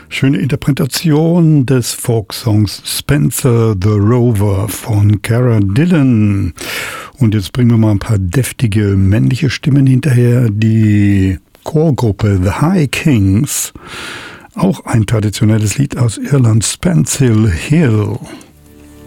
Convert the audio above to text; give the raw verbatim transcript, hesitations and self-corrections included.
Schöne Interpretation des Folksongs Spencer the Rover von Cara Dillon. Und jetzt bringen wir mal ein paar deftige männliche Stimmen hinterher. Die Chorgruppe The High Kings, auch ein traditionelles Lied aus Irland, Spensill Hill.